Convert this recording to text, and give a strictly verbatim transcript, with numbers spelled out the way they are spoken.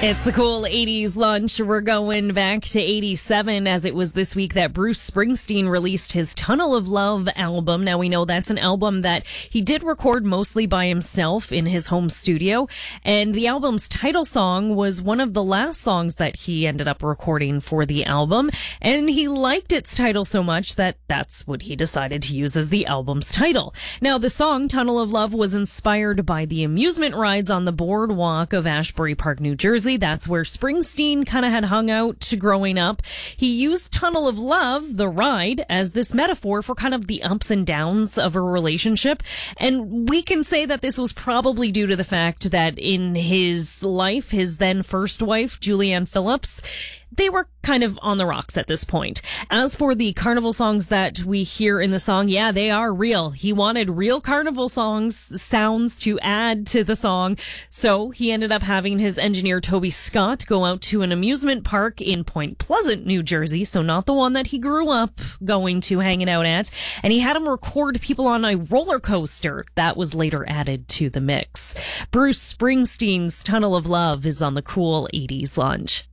It's the cool eighties lunch. We're going back to eighty-seven, as it was this week that Bruce Springsteen released his Tunnel of Love album. Now, we know that's an album that he did record mostly by himself in his home studio. And the album's title song was one of the last songs that he ended up recording for the album. And he liked its title so much that that's what he decided to use as the album's title. Now, the song Tunnel of Love was inspired by the amusement rides on the boardwalk of Asbury Park, New Jersey. That's where Springsteen kind of had hung out growing up. He used Tunnel of Love, the ride, as this metaphor for kind of the ups and downs of a relationship. And we can say that this was probably due to the fact that in his life, his then first wife, Julianne Phillips, they were kind of on the rocks at this point. As for the carnival songs that we hear in the song, yeah, they are real. He wanted real carnival songs, sounds to add to the song. So he ended up having his engineer, Toby Scott, go out to an amusement park in Point Pleasant, New Jersey. So not the one that he grew up going to, hanging out at. And he had him record people on a roller coaster that was later added to the mix. Bruce Springsteen's Tunnel of Love is on the cool eighties lunch.